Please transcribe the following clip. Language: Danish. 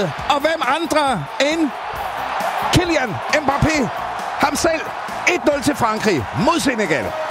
Og hvem andre end Kylian Mbappé? Ham selv. 1-0 til Frankrig mod Senegal.